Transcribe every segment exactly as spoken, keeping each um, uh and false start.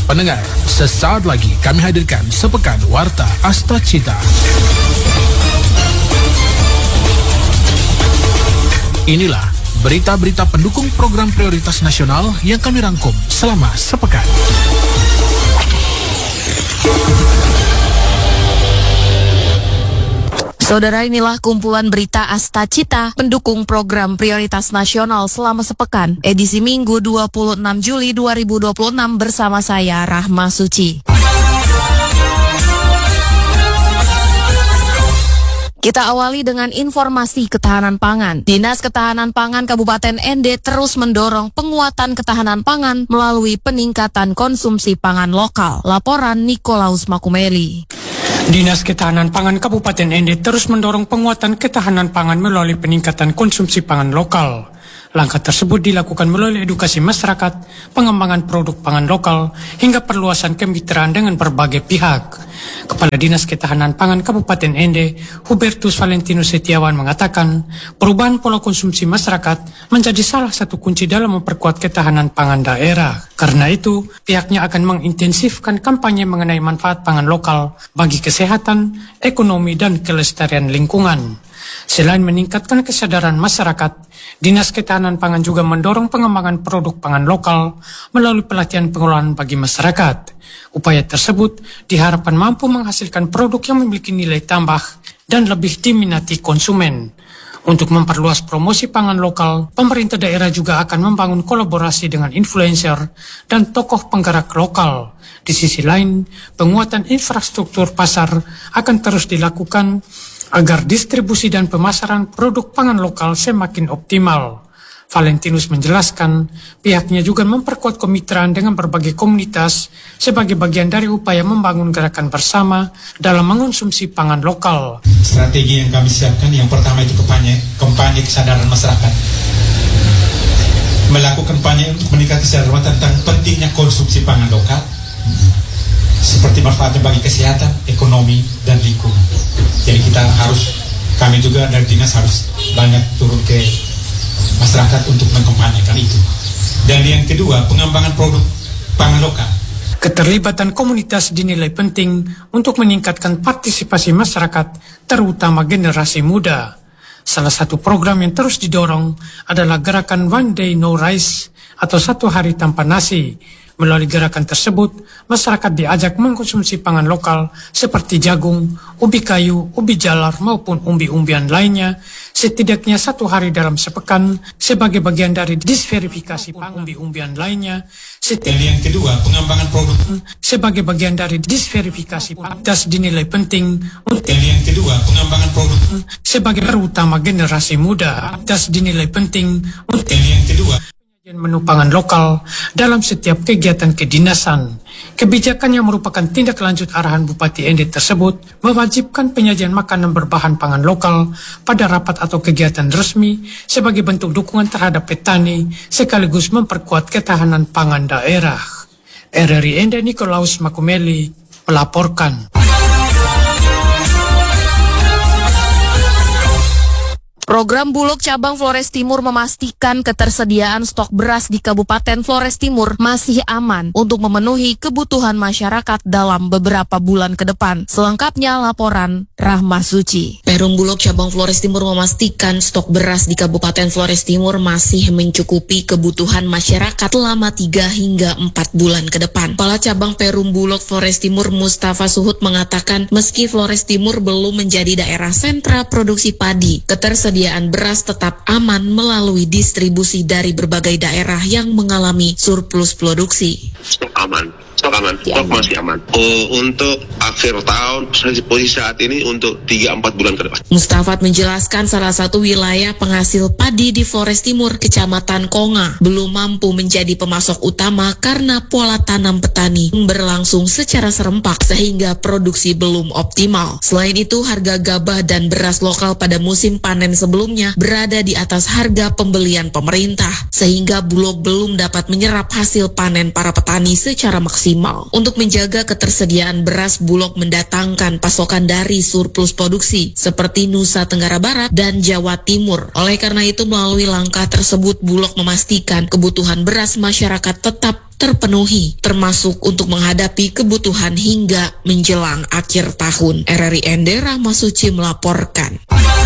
Pendengar, sesaat lagi kami hadirkan sepekan Warta Asta Cita. Inilah berita-berita pendukung program prioritas nasional yang kami rangkum selama sepekan. Saudara, inilah kumpulan berita Asta Cita, pendukung program prioritas nasional selama sepekan, edisi Minggu dua puluh enam Juli dua ribu dua puluh enam bersama saya, Rahma Suci. Kita awali dengan informasi ketahanan pangan. Dinas Ketahanan Pangan Kabupaten N D terus mendorong penguatan ketahanan pangan melalui peningkatan konsumsi pangan lokal. Laporan Nikolaus Makumeli. Dinas Ketahanan Pangan Kabupaten N D terus mendorong penguatan ketahanan pangan melalui peningkatan konsumsi pangan lokal. Langkah tersebut dilakukan melalui edukasi masyarakat, pengembangan produk pangan lokal, hingga perluasan kemitraan dengan berbagai pihak. Kepala Dinas Ketahanan Pangan Kabupaten N D, Hubertus Valentinus Setiawan mengatakan, perubahan pola konsumsi masyarakat menjadi salah satu kunci dalam memperkuat ketahanan pangan daerah. Karena itu, pihaknya akan mengintensifkan kampanye mengenai manfaat pangan lokal bagi kesehatan, ekonomi, dan kelestarian lingkungan. Selain meningkatkan kesadaran masyarakat, Dinas Ketahanan Pangan juga mendorong pengembangan produk pangan lokal melalui pelatihan pengolahan bagi masyarakat. Upaya tersebut diharapkan mampu menghasilkan produk yang memiliki nilai tambah dan lebih diminati konsumen. Untuk memperluas promosi pangan lokal, pemerintah daerah juga akan membangun kolaborasi dengan influencer dan tokoh penggerak lokal. Di sisi lain, penguatan infrastruktur pasar akan terus dilakukan agar distribusi dan pemasaran produk pangan lokal semakin optimal. Valentinus menjelaskan, pihaknya juga memperkuat kemitraan dengan berbagai komunitas sebagai bagian dari upaya membangun gerakan bersama dalam mengonsumsi pangan lokal. Strategi yang kami siapkan, yang pertama itu kampanye, kampanye kesadaran masyarakat. Melakukan kampanye untuk meningkatkan kesadaran tentang pentingnya konsumsi pangan lokal, seperti manfaatnya bagi kesehatan, ekonomi, dan lingkungan. Jadi kita harus, kami juga dari dinas harus banyak turun ke masyarakat untuk mengkampanyekan itu. Dan yang kedua, pengembangan produk pangan lokal. Keterlibatan komunitas dinilai penting untuk meningkatkan partisipasi masyarakat, terutama generasi muda. Salah satu program yang terus didorong adalah gerakan One Day No Rice atau satu hari tanpa nasi. Melalui gerakan tersebut, masyarakat diajak mengkonsumsi pangan lokal seperti jagung, ubi kayu, ubi jalar maupun umbi-umbian lainnya setidaknya satu hari dalam sepekan sebagai bagian dari disverifikasi pangan umbi-umbian lainnya. Dan yang kedua, pengembangan produk sebagai bagian dari disverifikasi pangan das dinilai penting untuk Dan yang kedua, pengembangan produk sebagai terutama generasi muda das dinilai penting untuk Dan yang kedua, menu pangan lokal dalam setiap kegiatan kedinasan. Kebijakan yang merupakan tindak lanjut arahan Bupati N D tersebut mewajibkan penyajian makanan berbahan pangan lokal pada rapat atau kegiatan resmi sebagai bentuk dukungan terhadap petani sekaligus memperkuat ketahanan pangan daerah. R R I N D Nikolaus Makumeli melaporkan. Program Bulog Cabang Flores Timur memastikan ketersediaan stok beras di Kabupaten Flores Timur masih aman untuk memenuhi kebutuhan masyarakat dalam beberapa bulan ke depan. Selengkapnya laporan Rahma Suci. Perum Bulog Cabang Flores Timur memastikan stok beras di Kabupaten Flores Timur masih mencukupi kebutuhan masyarakat selama tiga hingga empat bulan ke depan. Kepala Cabang Perum Bulog Flores Timur Mustafa Suhud mengatakan meski Flores Timur belum menjadi daerah sentra produksi padi, ketersediaan Persediaan beras tetap aman melalui distribusi dari berbagai daerah yang mengalami surplus produksi. Stok aman, stok aman, stok masih aman. Oh, untuk akhir tahun, posisi saat ini untuk tiga sampai empat bulan ke depan. Mustafat menjelaskan salah satu wilayah penghasil padi di Flores Timur, Kecamatan Konga, belum mampu menjadi pemasok utama karena pola tanam petani berlangsung secara serempak sehingga produksi belum optimal. Selain itu, harga gabah dan beras lokal pada musim panen sebelumnya berada di atas harga pembelian pemerintah, sehingga Bulog belum dapat menyerap hasil panen para petani secara maksimal. maksimal. Untuk menjaga ketersediaan beras, Bulog mendatangkan pasokan dari surplus produksi seperti Nusa Tenggara Barat dan Jawa Timur. Oleh karena itu, melalui langkah tersebut, Bulog memastikan kebutuhan beras masyarakat tetap terpenuhi, termasuk untuk menghadapi kebutuhan hingga menjelang akhir tahun. R R I Ende Rahmasuci melaporkan.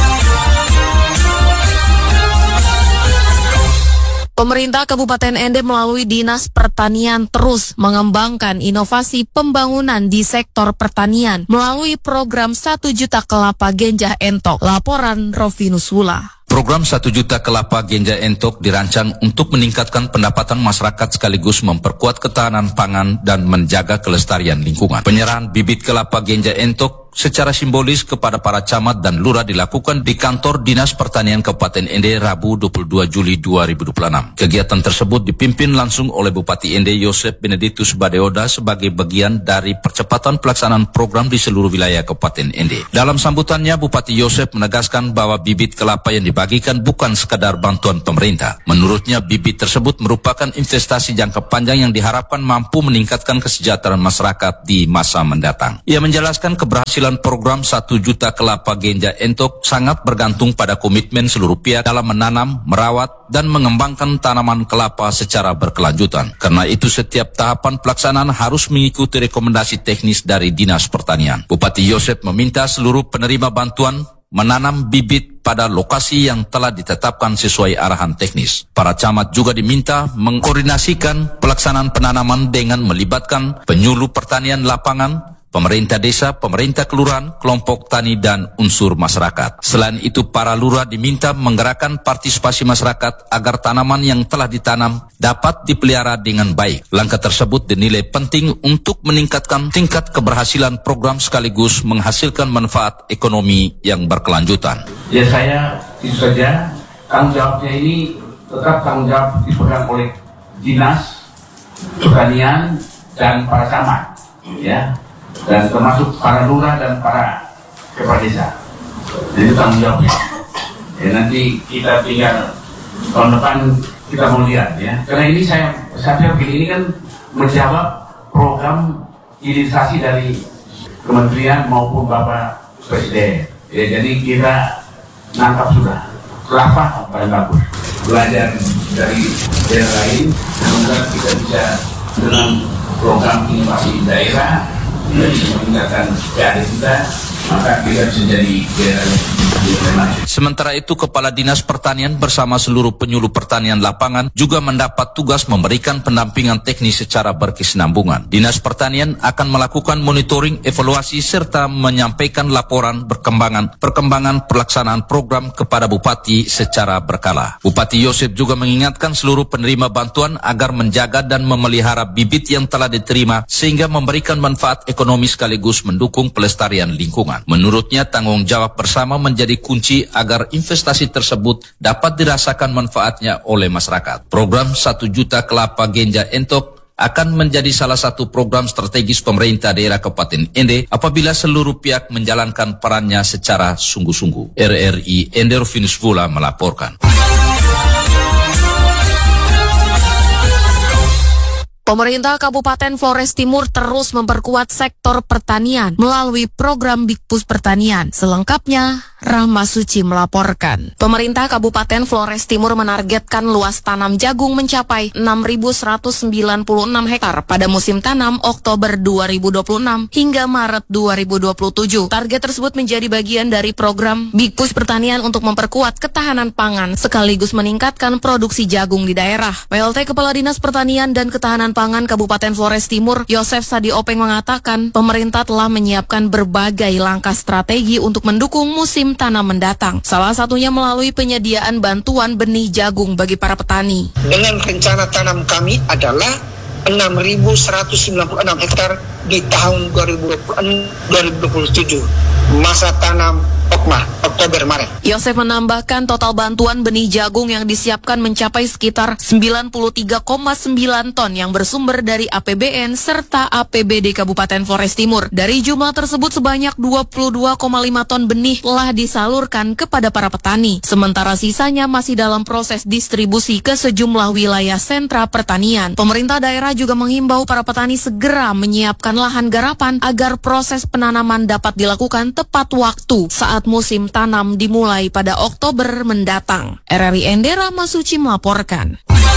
Pemerintah Kabupaten Ende melalui Dinas Pertanian terus mengembangkan inovasi pembangunan di sektor pertanian melalui program satu juta kelapa genjah entok. Laporan Rovinus Wula. Program satu juta kelapa genjah entok dirancang untuk meningkatkan pendapatan masyarakat sekaligus memperkuat ketahanan pangan dan menjaga kelestarian lingkungan. Penyerahan bibit kelapa genjah entok secara simbolis kepada para camat dan lurah dilakukan di kantor Dinas Pertanian Kabupaten Ende Rabu dua puluh dua Juli dua ribu dua puluh enam. Kegiatan tersebut dipimpin langsung oleh Bupati Ende Yosef Benedictus Badeoda sebagai bagian dari percepatan pelaksanaan program di seluruh wilayah Kabupaten Ende. Dalam sambutannya, Bupati Yosef menegaskan bahwa bibit kelapa yang dibagikan bukan sekadar bantuan pemerintah. Menurutnya, bibit tersebut merupakan investasi jangka panjang yang diharapkan mampu meningkatkan kesejahteraan masyarakat di masa mendatang. Ia menjelaskan keberhasilan program satu juta kelapa genjah entok sangat bergantung pada komitmen seluruh pihak dalam menanam, merawat, dan mengembangkan tanaman kelapa secara berkelanjutan. Karena itu setiap tahapan pelaksanaan harus mengikuti rekomendasi teknis dari Dinas Pertanian. Bupati Yosef meminta seluruh penerima bantuan menanam bibit pada lokasi yang telah ditetapkan sesuai arahan teknis. Para camat juga diminta mengkoordinasikan pelaksanaan penanaman dengan melibatkan penyuluh pertanian lapangan, pemerintah desa, pemerintah kelurahan, kelompok tani, dan unsur masyarakat. Selain itu, para lurah diminta menggerakkan partisipasi masyarakat agar tanaman yang telah ditanam dapat dipelihara dengan baik. Langkah tersebut dinilai penting untuk meningkatkan tingkat keberhasilan program sekaligus menghasilkan manfaat ekonomi yang berkelanjutan. Ya, saya itu saja. Tanggung jawabnya ini tetap tanggung jawab dipegang oleh Dinas Pertanian dan para camat, ya, dan termasuk para lurah dan para kepala desa. Jadi tanggung jawabnya. Ya, nanti kita tinggal tahun depan kita mau lihat, ya. Karena ini saya saya pikir ini kan menjawab program hilirisasi dari kementerian maupun Bapak Presiden. Ya, jadi kita nangkap sudah. Kelapa paling bagus. Belajar dari daerah lain, semoga kita bisa dengan program inovasi daerah kita bisa meningkatkan P A D kita, maka kita bisa jadi daerah yang Sementara itu, Kepala Dinas Pertanian bersama seluruh penyuluh pertanian lapangan juga mendapat tugas memberikan pendampingan teknis secara berkesinambungan. Dinas Pertanian akan melakukan monitoring, evaluasi, serta menyampaikan laporan berkembangan perkembangan pelaksanaan program kepada Bupati secara berkala. Bupati Yosef juga mengingatkan seluruh penerima bantuan agar menjaga dan memelihara bibit yang telah diterima sehingga memberikan manfaat ekonomi sekaligus mendukung pelestarian lingkungan. Menurutnya, tanggung jawab bersama menjadi kunci agar investasi tersebut dapat dirasakan manfaatnya oleh masyarakat. Program satu juta kelapa genjah entok akan menjadi salah satu program strategis pemerintah daerah Kabupaten Ende apabila seluruh pihak menjalankan perannya secara sungguh-sungguh. R R I Ende Rovinus Wula melaporkan. Pemerintah Kabupaten Flores Timur terus memperkuat sektor pertanian melalui program Bikpus Pertanian. Selengkapnya, Rahma Suci melaporkan. Pemerintah Kabupaten Flores Timur menargetkan luas tanam jagung mencapai enam ribu seratus sembilan puluh enam hektar pada musim tanam Oktober dua ribu dua puluh enam hingga Maret dua ribu dua puluh tujuh. Target tersebut menjadi bagian dari program Bikpus Pertanian untuk memperkuat ketahanan pangan sekaligus meningkatkan produksi jagung di daerah. P L T Kepala Dinas Pertanian dan Ketahanan Pangan Kabupaten Flores Timur, Yosef Sadi Openg mengatakan pemerintah telah menyiapkan berbagai langkah strategi untuk mendukung musim tanam mendatang. Salah satunya melalui penyediaan bantuan benih jagung bagi para petani. Dengan rencana tanam kami adalah enam ribu seratus sembilan puluh enam hektar di tahun dua ribu dua puluh tujuh. Masa tanam Okma, Oktober Maret. Yosef menambahkan total bantuan benih jagung yang disiapkan mencapai sekitar sembilan puluh tiga koma sembilan ton yang bersumber dari A P B N serta A P B D Kabupaten Flores Timur. Dari jumlah tersebut sebanyak dua puluh dua koma lima ton benih telah disalurkan kepada para petani. Sementara sisanya masih dalam proses distribusi ke sejumlah wilayah sentra pertanian. Pemerintah daerah juga menghimbau para petani segera menyiapkan lahan garapan agar proses penanaman dapat dilakukan tepat waktu saat musim tanam dimulai pada Oktober mendatang. R R I Endera Masuci melaporkan.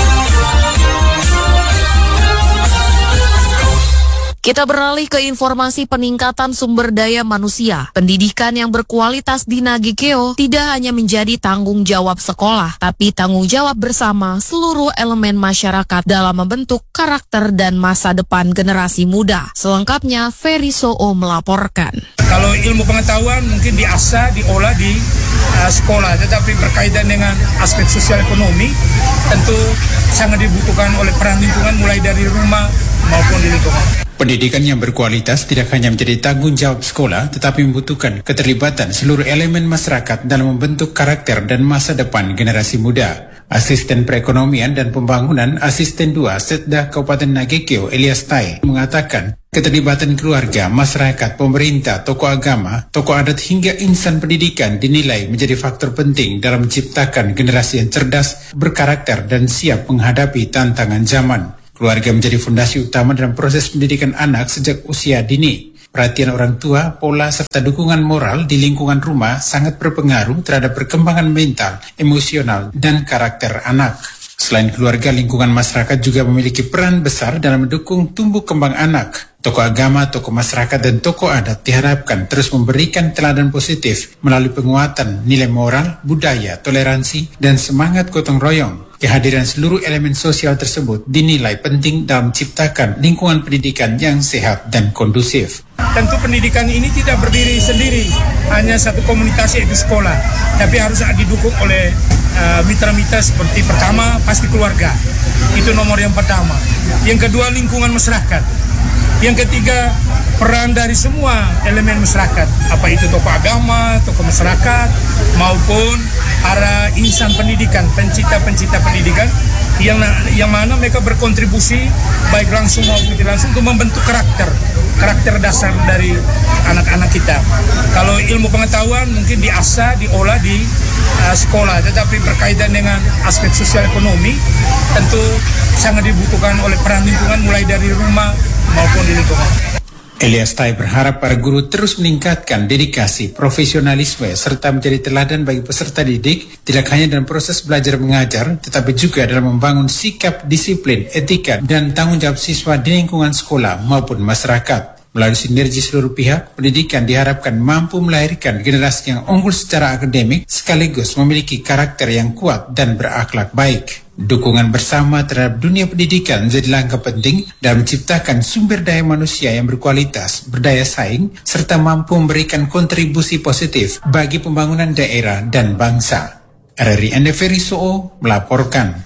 Kita beralih ke informasi peningkatan sumber daya manusia. Pendidikan yang berkualitas di Nagekeo tidak hanya menjadi tanggung jawab sekolah, tapi tanggung jawab bersama seluruh elemen masyarakat dalam membentuk karakter dan masa depan generasi muda. Selengkapnya, Ferry Soo melaporkan. Kalau ilmu pengetahuan mungkin diasah, diolah di uh, sekolah, tetapi berkaitan dengan aspek sosial ekonomi tentu sangat dibutuhkan oleh peran lingkungan mulai dari rumah maupun di lingkungan. Pendidikan yang berkualitas tidak hanya menjadi tanggung jawab sekolah, tetapi membutuhkan keterlibatan seluruh elemen masyarakat dalam membentuk karakter dan masa depan generasi muda. Asisten Perekonomian dan Pembangunan Asisten dua Setda Kabupaten Nagekeo Elias Tai mengatakan, keterlibatan keluarga, masyarakat, pemerintah, tokoh agama, tokoh adat hingga insan pendidikan dinilai menjadi faktor penting dalam menciptakan generasi yang cerdas, berkarakter dan siap menghadapi tantangan zaman. Keluarga menjadi fondasi utama dalam proses pendidikan anak sejak usia dini. Perhatian orang tua, pola serta dukungan moral di lingkungan rumah sangat berpengaruh terhadap perkembangan mental, emosional, dan karakter anak. Selain keluarga, lingkungan masyarakat juga memiliki peran besar dalam mendukung tumbuh kembang anak. Tokoh agama, tokoh masyarakat, dan tokoh adat diharapkan terus memberikan teladan positif melalui penguatan nilai moral, budaya, toleransi, dan semangat gotong royong. Kehadiran seluruh elemen sosial tersebut dinilai penting dalam menciptakan lingkungan pendidikan yang sehat dan kondusif. Tentu pendidikan ini tidak berdiri sendiri, hanya satu komunitas yaitu sekolah, tapi harus didukung oleh uh, mitra-mitra seperti pertama pasti keluarga, itu nomor yang pertama. Yang kedua lingkungan masyarakat. Yang ketiga, peran dari semua elemen masyarakat, apa itu tokoh agama, tokoh masyarakat, maupun para insan pendidikan, pencipta-pencipta pendidikan, yang yang mana mereka berkontribusi baik langsung maupun tidak langsung untuk membentuk karakter, karakter dasar dari anak-anak kita. Kalau ilmu pengetahuan mungkin diasah, diolah di uh, sekolah, tetapi berkaitan dengan aspek sosial ekonomi, tentu sangat dibutuhkan oleh peran lingkungan mulai dari rumah maupun di lingkungan. Elias Tai berharap para guru terus meningkatkan dedikasi, profesionalisme, serta menjadi teladan bagi peserta didik, tidak hanya dalam proses belajar mengajar, tetapi juga dalam membangun sikap, disiplin, etika, dan tanggung jawab siswa di lingkungan sekolah maupun masyarakat. Melalui sinergi seluruh pihak, pendidikan diharapkan mampu melahirkan generasi yang unggul secara akademik, sekaligus memiliki karakter yang kuat dan berakhlak baik. Dukungan bersama terhadap dunia pendidikan menjadi langkah penting dalam menciptakan sumber daya manusia yang berkualitas, berdaya saing, serta mampu memberikan kontribusi positif bagi pembangunan daerah dan bangsa. R R I Ende Ferry Soo melaporkan.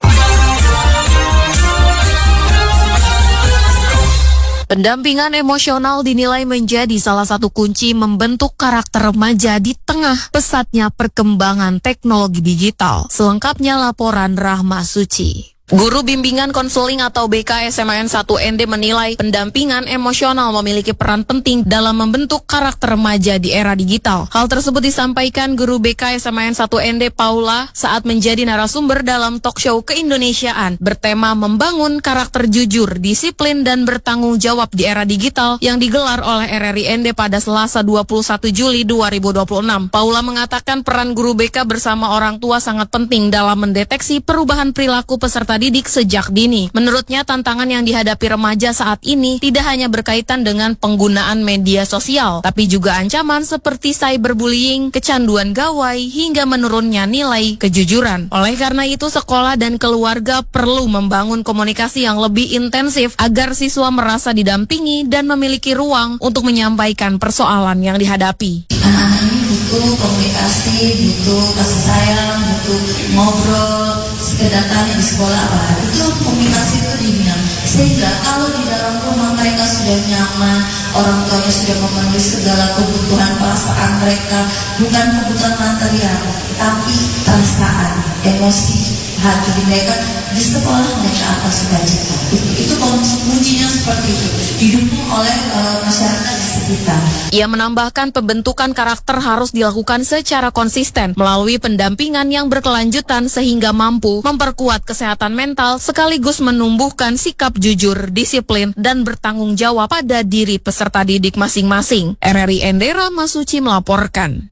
Pendampingan emosional dinilai menjadi salah satu kunci membentuk karakter remaja di tengah pesatnya perkembangan teknologi digital. Selengkapnya laporan Rahma Suci. Guru Bimbingan Konseling atau B K S M A N satu N D menilai pendampingan emosional memiliki peran penting dalam membentuk karakter remaja di era digital. Hal tersebut disampaikan Guru B K S M A N satu N D Paula saat menjadi narasumber dalam talk show keindonesiaan bertema membangun karakter jujur, disiplin, dan bertanggung jawab di era digital yang digelar oleh R R I N D pada Selasa dua puluh satu Juli dua ribu dua puluh enam. Paula mengatakan peran guru B K bersama orang tua sangat penting dalam mendeteksi perubahan perilaku peserta didik sejak dini. Menurutnya, tantangan yang dihadapi remaja saat ini tidak hanya berkaitan dengan penggunaan media sosial, tapi juga ancaman seperti cyberbullying, kecanduan gawai, hingga menurunnya nilai kejujuran. Oleh karena itu, sekolah dan keluarga perlu membangun komunikasi yang lebih intensif agar siswa merasa didampingi dan memiliki ruang untuk menyampaikan persoalan yang dihadapi. Anak-anak ini butuh komunikasi, butuh kasih sayang, butuh ngobrol, sekedar tanya di sekolah apa. Itu komunikasi itu dibina. Sehingga kalau di dalam rumah mereka sudah nyaman, orang tuanya sudah memenuhi segala kebutuhan perasaan mereka, bukan kebutuhan material, tapi perasaan, emosi, hati mereka, di sekolah mereka apa sukacita. Itu, itu kuncinya seperti itu, didukung oleh uh, masyarakat di sekitar. Ia menambahkan pembentukan karakter harus dilakukan secara konsisten melalui pendampingan yang berkelanjutan sehingga mampu memperkuat kesehatan mental sekaligus menumbuhkan sikap jujur, disiplin, dan bertanggung jawab pada diri peserta didik masing-masing. R R I Endera Masuci melaporkan.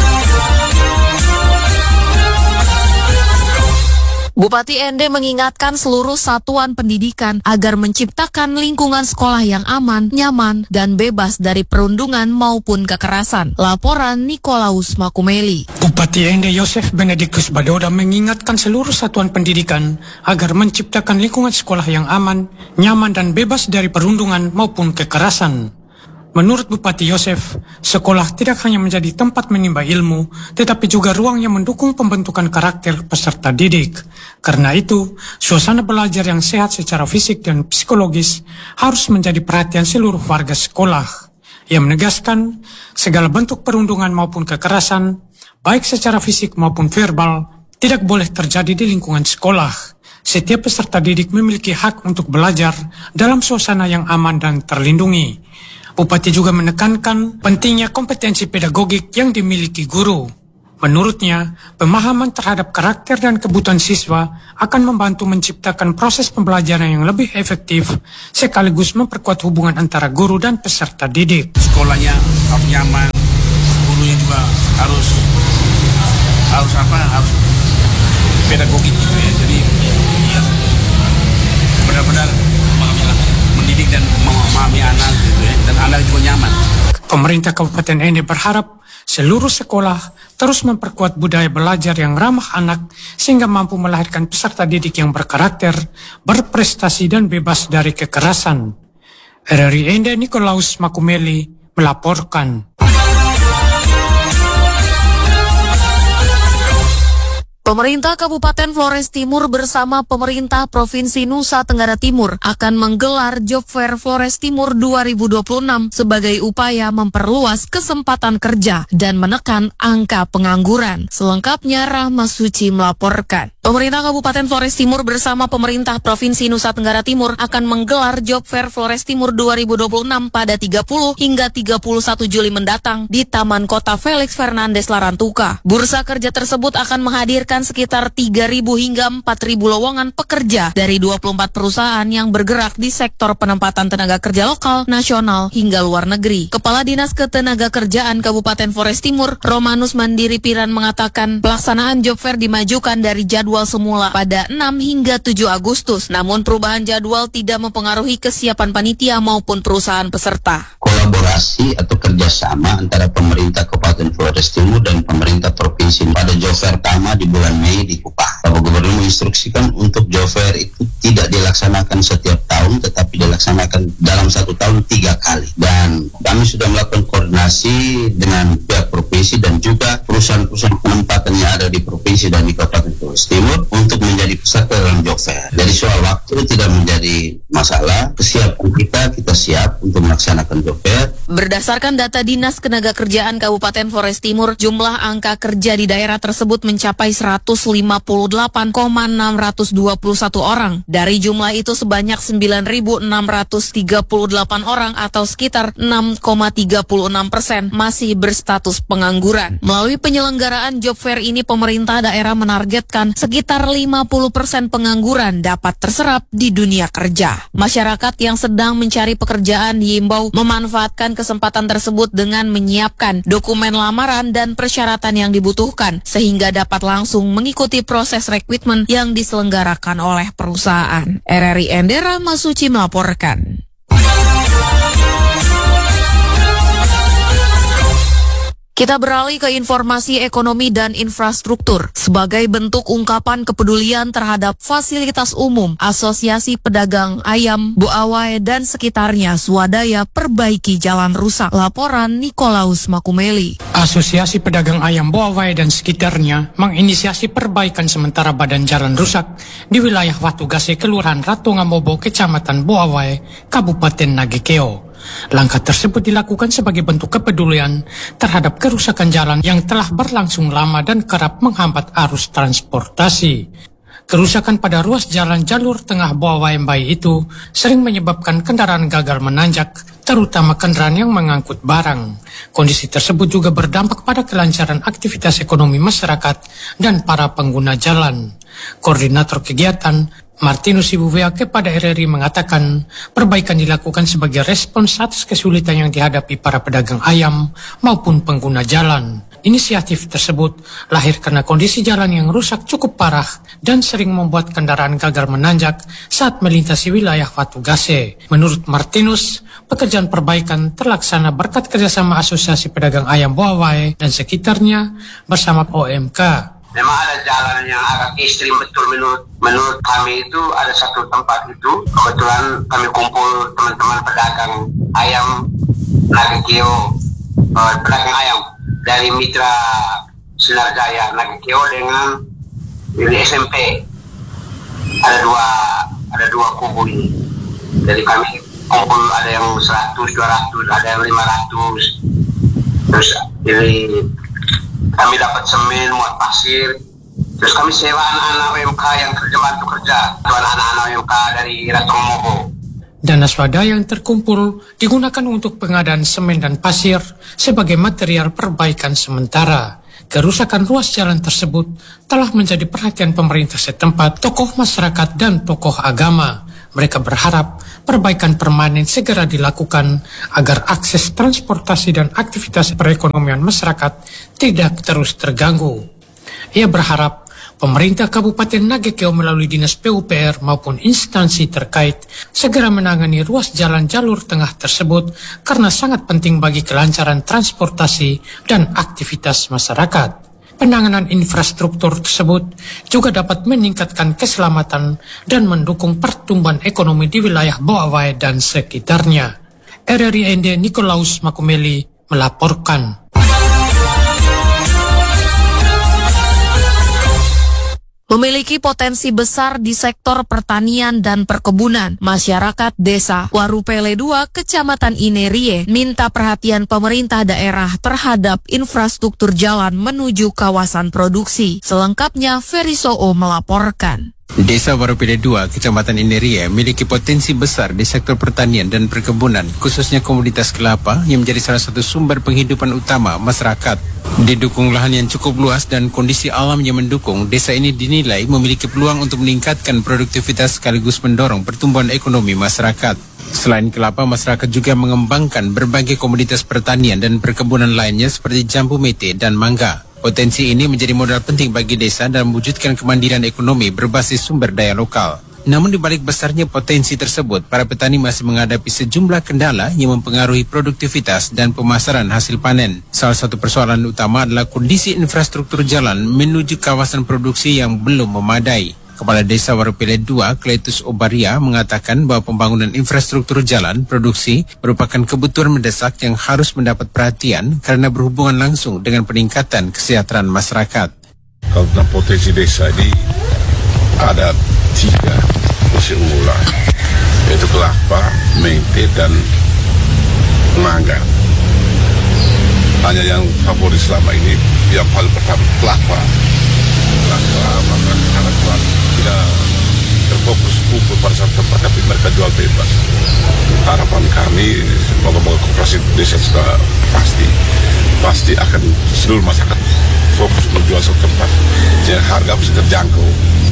Bupati Ende mengingatkan seluruh satuan pendidikan agar menciptakan lingkungan sekolah yang aman, nyaman, dan bebas dari perundungan maupun kekerasan. Laporan Nikolaus Makumeli. Bupati Ende Yosef Benedictus Badoda mengingatkan seluruh satuan pendidikan agar menciptakan lingkungan sekolah yang aman, nyaman, dan bebas dari perundungan maupun kekerasan. Menurut Bupati Yosef, sekolah tidak hanya menjadi tempat menimba ilmu, tetapi juga ruang yang mendukung pembentukan karakter peserta didik. Karena itu, suasana belajar yang sehat secara fisik dan psikologis harus menjadi perhatian seluruh warga sekolah. Ia menegaskan, segala bentuk perundungan maupun kekerasan, baik secara fisik maupun verbal, tidak boleh terjadi di lingkungan sekolah. Setiap peserta didik memiliki hak untuk belajar dalam suasana yang aman dan terlindungi. Bupati juga menekankan pentingnya kompetensi pedagogik yang dimiliki guru. Menurutnya, pemahaman terhadap karakter dan kebutuhan siswa akan membantu menciptakan proses pembelajaran yang lebih efektif, sekaligus memperkuat hubungan antara guru dan peserta didik. Sekolahnya harus nyaman, gurunya juga harus harus apa? Harus pedagogik gitu ya. Jadi ya, benar-benar mendidik dan memahami anak gitu ya, dan anak juga nyaman. Pemerintah Kabupaten Ende berharap seluruh sekolah terus memperkuat budaya belajar yang ramah anak sehingga mampu melahirkan peserta didik yang berkarakter, berprestasi, dan bebas dari kekerasan. R R I Ende Nikolaus Makumeli melaporkan. Pemerintah Kabupaten Flores Timur bersama pemerintah Provinsi Nusa Tenggara Timur akan menggelar Job Fair Flores Timur dua ribu dua puluh enam sebagai upaya memperluas kesempatan kerja dan menekan angka pengangguran. Selengkapnya Rahma Suci melaporkan. Pemerintah Kabupaten Flores Timur bersama pemerintah Provinsi Nusa Tenggara Timur akan menggelar Job Fair Flores Timur dua ribu dua puluh enam pada tiga puluh hingga tiga puluh satu Juli mendatang di Taman Kota Felix Fernandez Larantuka. Bursa kerja tersebut akan menghadirkan sekitar tiga ribu hingga empat ribu lowongan pekerja dari dua puluh empat perusahaan yang bergerak di sektor penempatan tenaga kerja lokal, nasional, hingga luar negeri. Kepala Dinas Ketenagakerjaan Kabupaten Flores Timur, Romanus Mandiri Piran mengatakan pelaksanaan Job Fair dimajukan dari jadwal semula pada enam hingga tujuh Agustus. Namun perubahan jadwal tidak mempengaruhi kesiapan panitia maupun perusahaan peserta. Kolaborasi atau kerjasama antara pemerintah Kabupaten Flores Timur dan pemerintah provinsi pada Job Fair pertama di bulan Mei di Kupang. Bapak Gubernur menginstruksikan untuk Job Fair itu tidak dilaksanakan setiap tahun, tetapi dilaksanakan dalam satu tahun tiga kali. Dan kami sudah melakukan koordinasi dengan pihak provinsi dan juga perusahaan-perusahaan penempatan yang ada di provinsi dan di Kabupaten Flores Timur untuk menjadi peserta dalam Job Fair. Jadi soal waktu tidak menjadi masalah. Kesiapan kita, kita siap untuk melaksanakan Job Fair. Berdasarkan data Dinas Ketenagakerjaan Kabupaten Flores Timur, jumlah angka kerja di daerah tersebut mencapai seratus lima puluh delapan ribu enam ratus dua puluh satu orang. Dari jumlah itu sebanyak sembilan ribu enam ratus tiga puluh delapan orang atau sekitar enam koma tiga puluh enam persen masih berstatus pengangguran. Melalui penyelenggaraan Job Fair ini, pemerintah daerah menargetkan sekitar lima puluh persen pengangguran dapat terserap di dunia kerja. Masyarakat yang sedang mencari pekerjaan diimbau memanfaatkan kesempatan tersebut dengan menyiapkan dokumen lamaran dan persyaratan yang dibutuhkan sehingga dapat langsung mengikuti proses rekrutmen yang diselenggarakan oleh perusahaan. R R I Endera Masuci melaporkan. Kita beralih ke informasi ekonomi dan infrastruktur. Sebagai bentuk ungkapan kepedulian terhadap fasilitas umum, Asosiasi Pedagang Ayam Buawai dan sekitarnya swadaya perbaiki jalan rusak. Laporan Nikolaus Makumeli. Asosiasi Pedagang Ayam Buawai dan sekitarnya menginisiasi perbaikan sementara badan jalan rusak di wilayah Watugase, Kelurahan Ratongamobo, Kecamatan Buawai, Kabupaten Nagekeo. Langkah tersebut dilakukan sebagai bentuk kepedulian terhadap kerusakan jalan yang telah berlangsung lama dan kerap menghambat arus transportasi. Kerusakan pada ruas jalan jalur tengah Buawai Mbai itu sering menyebabkan kendaraan gagal menanjak, terutama kendaraan yang mengangkut barang. Kondisi tersebut juga berdampak pada kelancaran aktivitas ekonomi masyarakat dan para pengguna jalan. Koordinator kegiatan Martinus Sibuvea kepada R R I mengatakan perbaikan dilakukan sebagai respons atas kesulitan yang dihadapi para pedagang ayam maupun pengguna jalan. Inisiatif tersebut lahir karena kondisi jalan yang rusak cukup parah dan sering membuat kendaraan gagal menanjak saat melintasi wilayah Watugase. Menurut Martinus, pekerjaan perbaikan terlaksana berkat kerjasama Asosiasi Pedagang Ayam Buawai dan sekitarnya bersama O M K. Memang ada jalan yang agak ekstrim betul menurut menurut kami itu ada satu tempat itu kebetulan kami kumpul teman-teman pedagang ayam Nagekeo, uh, pedagang ayam dari Mitra Sinarjaya Nagekeo dengan dari S M P. Ada dua ada dua kubu ini. Jadi kami kumpul ada yang seratus, dua ratus, ada yang lima ratus. Terus ini kami dapat semen, muat pasir. Terus kami sewa anak-anak U M K yang kerja bantu kerja. Itu anak-anak U M K dari Ratongamobo. Dana swadaya yang terkumpul digunakan untuk pengadaan semen dan pasir sebagai material perbaikan sementara. Kerusakan ruas jalan tersebut telah menjadi perhatian pemerintah setempat, tokoh masyarakat dan tokoh agama. Mereka berharap perbaikan permanen segera dilakukan agar akses transportasi dan aktivitas perekonomian masyarakat tidak terus terganggu. Ia berharap pemerintah Kabupaten Nagekeo melalui Dinas P U P R maupun instansi terkait segera menangani ruas jalan jalur tengah tersebut karena sangat penting bagi kelancaran transportasi dan aktivitas masyarakat. Penanganan infrastruktur tersebut juga dapat meningkatkan keselamatan dan mendukung pertumbuhan ekonomi di wilayah Buawai dan sekitarnya. R R I N D Nikolaus Makumeli melaporkan. Memiliki potensi besar di sektor pertanian dan perkebunan, masyarakat desa Warupele dua, Kecamatan Inerie, minta perhatian pemerintah daerah terhadap infrastruktur jalan menuju kawasan produksi. Selengkapnya, Ferisoo melaporkan. Desa Warupele dua, Kecamatan Inerie, memiliki potensi besar di sektor pertanian dan perkebunan, khususnya komoditas kelapa yang menjadi salah satu sumber penghidupan utama masyarakat. Didukung lahan yang cukup luas dan kondisi alam yang mendukung, desa ini dinilai memiliki peluang untuk meningkatkan produktivitas sekaligus mendorong pertumbuhan ekonomi masyarakat. Selain kelapa, masyarakat juga mengembangkan berbagai komoditas pertanian dan perkebunan lainnya seperti jambu mete dan mangga. Potensi ini menjadi modal penting bagi desa dalam mewujudkan kemandirian ekonomi berbasis sumber daya lokal. Namun di balik besarnya potensi tersebut, para petani masih menghadapi sejumlah kendala yang mempengaruhi produktivitas dan pemasaran hasil panen. Salah satu persoalan utama adalah kondisi infrastruktur jalan menuju kawasan produksi yang belum memadai. Kepala Desa Warupele dua, Kletus Obaria, mengatakan bahwa pembangunan infrastruktur jalan produksi merupakan kebutuhan mendesak yang harus mendapat perhatian karena berhubungan langsung dengan peningkatan kesejahteraan masyarakat. Kalau tentang potensi desa ini ada tiga potensi unggulan, yaitu kelapa, mente, dan mangga. Hanya yang favorit selama ini yang paling pertama kelapa. Kelapa karena kelapa tidak terfokus kumpul pada satu tempat, tapi mereka jual bebas. Harapan kami moga-moga koperasi desa sudah pasti pasti akan seluruh masyarakat fokus menjual satu tempat yang harga bisa terjangkau.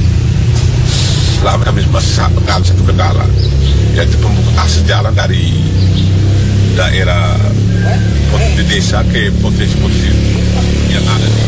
Selama kami masih mengalami satu kendala, yaitu pembukaan akses jalan dari daerah di desa ke potensi-potensi yang ada di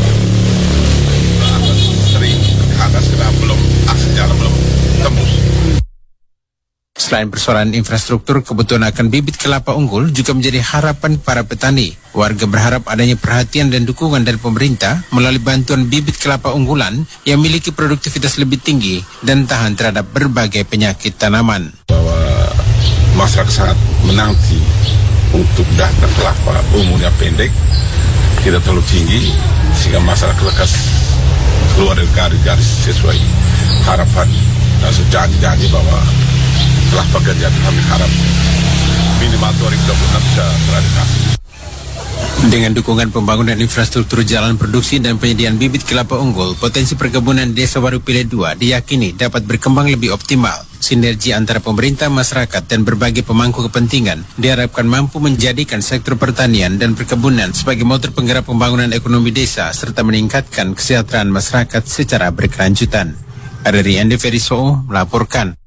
sering atas karena belum akses jalan belum tembus. Selain persoalan infrastruktur, kebutuhan akan bibit kelapa unggul juga menjadi harapan para petani. Warga berharap adanya perhatian dan dukungan dari pemerintah melalui bantuan bibit kelapa unggulan yang memiliki produktivitas lebih tinggi dan tahan terhadap berbagai penyakit tanaman. Bahwa masyarakat sangat menanti untuk daftar kelapa umurnya pendek, tidak terlalu tinggi, sehingga masyarakat lekas keluar dari garis-garis sesuai harapan dan sejanji-janji bahwa kelapa ganja kami harap minimal dua ribu dua puluh enam bisa teradaptasi. Dengan dukungan pembangunan infrastruktur jalan produksi dan penyediaan bibit kelapa unggul, potensi perkebunan Desa Warupile dua diyakini dapat berkembang lebih optimal. Sinergi antara pemerintah, masyarakat, dan berbagai pemangku kepentingan diharapkan mampu menjadikan sektor pertanian dan perkebunan sebagai motor penggerak pembangunan ekonomi desa serta meningkatkan kesejahteraan masyarakat secara berkelanjutan. Dari Ende Feriso melaporkan.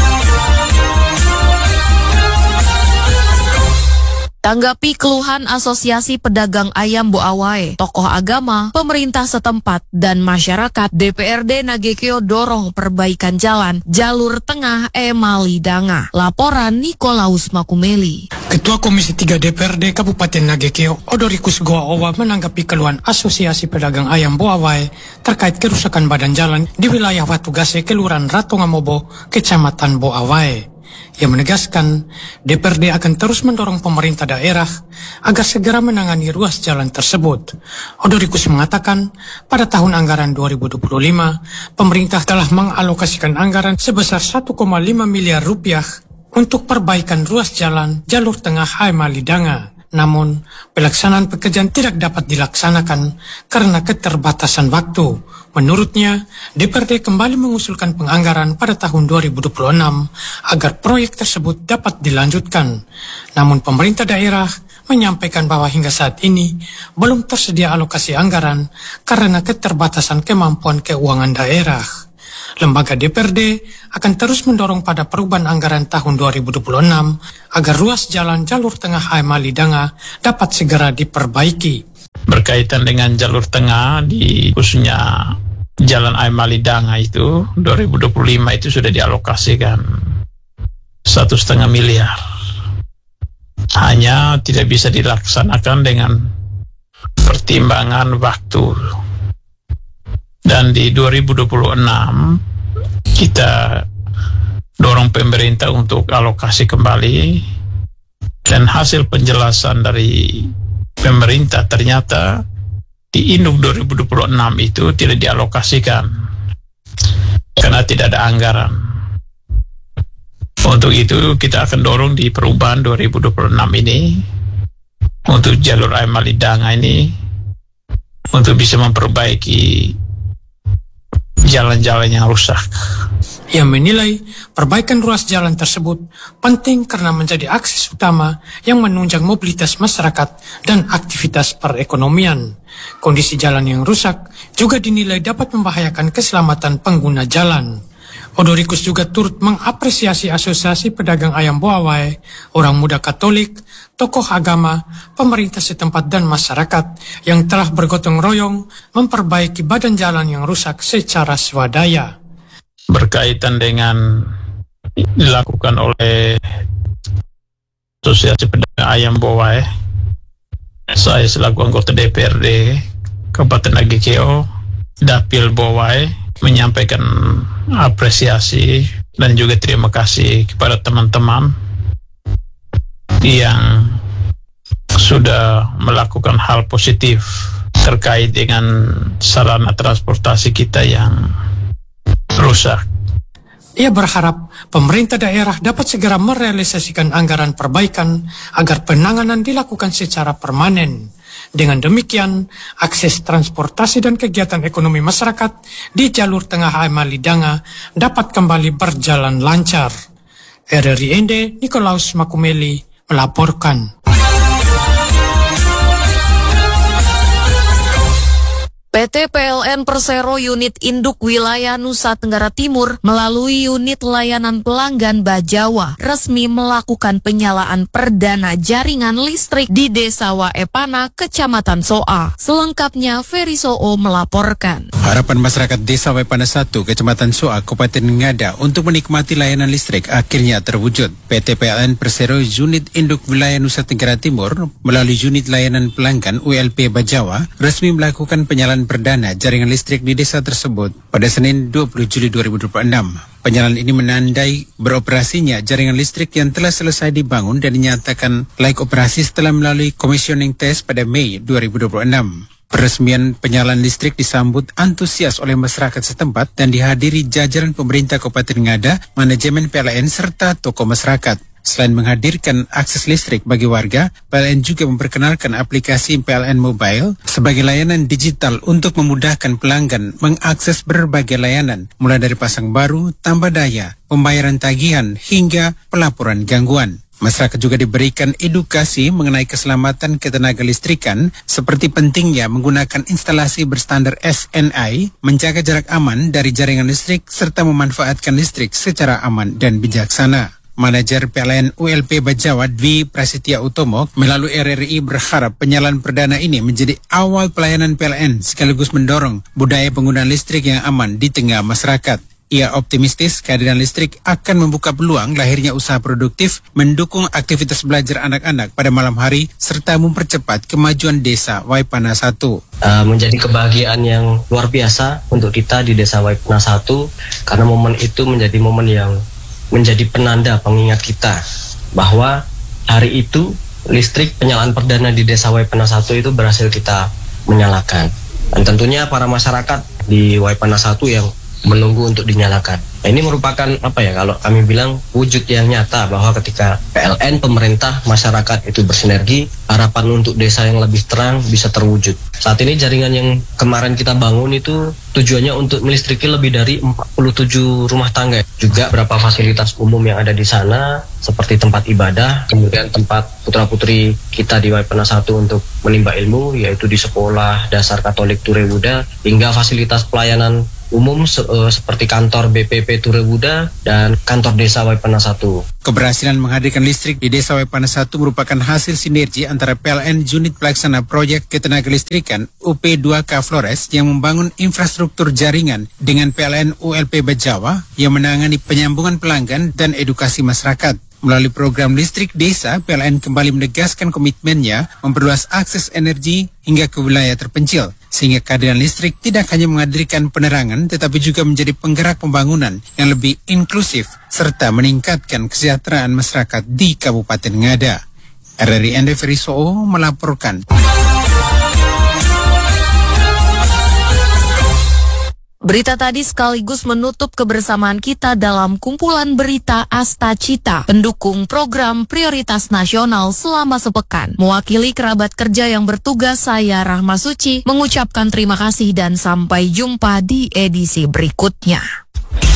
Tanggapi keluhan Asosiasi Pedagang Ayam Boawai, tokoh agama, pemerintah setempat, dan masyarakat, D P R D Nagekeo dorong perbaikan jalan jalur tengah Emalidanga. Laporan Nikolaus Makumeli. Ketua Komisi tiga D P R D Kabupaten Nagekeo, Odorikus Goaowa, menanggapi keluhan Asosiasi Pedagang Ayam Boawai terkait kerusakan badan jalan di wilayah Watugase, Kelurahan Ratongamobo, Kecamatan Boawai. Ia menegaskan D P R D akan terus mendorong pemerintah daerah agar segera menangani ruas jalan tersebut. Odorikus mengatakan pada tahun anggaran dua ribu dua puluh lima, pemerintah telah mengalokasikan anggaran sebesar satu koma lima miliar rupiah untuk perbaikan ruas jalan jalur tengah Emalidanga. Namun, pelaksanaan pekerjaan tidak dapat dilaksanakan karena keterbatasan waktu. Menurutnya, D P R D kembali mengusulkan penganggaran pada tahun dua ribu dua puluh enam agar proyek tersebut dapat dilanjutkan. Namun pemerintah daerah menyampaikan bahwa hingga saat ini belum tersedia alokasi anggaran karena keterbatasan kemampuan keuangan daerah. Lembaga D P R D akan terus mendorong pada perubahan anggaran tahun dua ribu dua puluh enam agar ruas jalan jalur tengah Emalidanga dapat segera diperbaiki. Berkaitan dengan jalur tengah di khususnya Jalan Emalidanga itu dua ribu dua puluh lima itu sudah dialokasikan satu setengah miliar. Hanya tidak bisa dilaksanakan dengan pertimbangan waktu. Dan di dua ribu dua puluh enam kita dorong pemerintah untuk alokasi kembali, dan hasil penjelasan dari pemerintah ternyata di Induk dua ribu dua puluh enam itu tidak dialokasikan karena tidak ada anggaran. Untuk itu kita akan dorong di perubahan dua ribu dua puluh enam ini untuk jalur Emalidanga ini untuk bisa memperbaiki jalan-jalan yang rusak. Ia menilai perbaikan ruas jalan tersebut penting karena menjadi akses utama yang menunjang mobilitas masyarakat dan aktivitas perekonomian. Kondisi jalan yang rusak juga dinilai dapat membahayakan keselamatan pengguna jalan. Odorikus juga turut mengapresiasi Asosiasi Pedagang Ayam Boawai, orang muda Katolik, tokoh agama, pemerintah setempat dan masyarakat yang telah bergotong royong memperbaiki badan jalan yang rusak secara swadaya. Berkaitan dengan dilakukan oleh Asosiasi Pedagang Ayam Boawai, saya selaku anggota D P R D Kabupaten Nagekeo, Dapil Boawai, menyampaikan apresiasi dan juga terima kasih kepada teman-teman yang sudah melakukan hal positif terkait dengan sarana transportasi kita yang rusak. Ia berharap pemerintah daerah dapat segera merealisasikan anggaran perbaikan agar penanganan dilakukan secara permanen. Dengan demikian, akses transportasi dan kegiatan ekonomi masyarakat di jalur tengah Emalidanga dapat kembali berjalan lancar. R R I Ende, Nikolaus Makumeli melaporkan. P T P L N Persero Unit Induk Wilayah Nusa Tenggara Timur melalui unit layanan pelanggan Bajawa resmi melakukan penyalaan perdana jaringan listrik di Desa Waepana, Kecamatan Soa. Selengkapnya Ferry Soo melaporkan. Harapan masyarakat Desa Waepana satu, Kecamatan Soa, Kabupaten Ngada untuk menikmati layanan listrik akhirnya terwujud. P T P L N Persero Unit Induk Wilayah Nusa Tenggara Timur melalui unit layanan pelanggan U L P Bajawa resmi melakukan penyalaan perdana jaringan listrik di desa tersebut pada Senin dua puluh Juli dua ribu dua puluh enam. Penyalaan ini menandai beroperasinya jaringan listrik yang telah selesai dibangun dan dinyatakan layak operasi setelah melalui commissioning test pada Mei dua ribu dua puluh enam. Peresmian penyalaan listrik disambut antusias oleh masyarakat setempat dan dihadiri jajaran pemerintah Kabupaten Ngada, manajemen P L N serta tokoh masyarakat. Selain menghadirkan akses listrik bagi warga, P L N juga memperkenalkan aplikasi P L N Mobile sebagai layanan digital untuk memudahkan pelanggan mengakses berbagai layanan, mulai dari pasang baru, tambah daya, pembayaran tagihan, hingga pelaporan gangguan. Masyarakat juga diberikan edukasi mengenai keselamatan ketenaga listrikan, seperti pentingnya menggunakan instalasi berstandar S N I, menjaga jarak aman dari jaringan listrik, serta memanfaatkan listrik secara aman dan bijaksana. Manajer P L N U L P Bajawa Dwi Prasetya Utomo melalui R R I berharap penyalaan perdana ini menjadi awal pelayanan P L N sekaligus mendorong budaya penggunaan listrik yang aman di tengah masyarakat. Ia optimistis kehadiran listrik akan membuka peluang lahirnya usaha produktif, mendukung aktivitas belajar anak-anak pada malam hari, serta mempercepat kemajuan desa Waepana satu. Uh, menjadi kebahagiaan yang luar biasa untuk kita di desa Waepana satu, karena momen itu menjadi momen yang menjadi penanda pengingat kita bahwa hari itu listrik penyalaan perdana di desa Waepana satu itu berhasil kita menyalakan. Dan tentunya para masyarakat di Waepana satu yang menunggu untuk dinyalakan. Nah, ini merupakan apa ya, kalau kami bilang wujud yang nyata bahwa ketika P L N, pemerintah, masyarakat itu bersinergi, harapan untuk desa yang lebih terang bisa terwujud. Saat ini jaringan yang kemarin kita bangun itu tujuannya untuk melistriki lebih dari empat puluh tujuh rumah tangga. Juga beberapa fasilitas umum yang ada di sana seperti tempat ibadah, kemudian tempat putra-putri kita di Waepana satu untuk menimba ilmu, yaitu di Sekolah Dasar Katolik Turebuda, hingga fasilitas pelayanan umum se uh, seperti kantor B P P Turebuda dan kantor desa Waepana satu. Keberhasilan menghadirkan listrik di desa Waepana satu merupakan hasil sinergi antara P L N Unit Pelaksana Proyek Ketenaga Listrikan U P dua K Flores yang membangun infrastruktur jaringan dengan P L N U L P Bajawa yang menangani penyambungan pelanggan dan edukasi masyarakat. Melalui program listrik desa, P L N kembali menegaskan komitmennya memperluas akses energi hingga ke wilayah terpencil, sehingga kehadiran listrik tidak hanya menghadirkan penerangan, tetapi juga menjadi penggerak pembangunan yang lebih inklusif, serta meningkatkan kesejahteraan masyarakat di Kabupaten Ngada. R R I N D Ferry Soo melaporkan. Berita tadi sekaligus menutup kebersamaan kita dalam kumpulan berita Asta Cita, pendukung program prioritas nasional selama sepekan. Mewakili kerabat kerja yang bertugas, saya Rahma Suci mengucapkan terima kasih dan sampai jumpa di edisi berikutnya.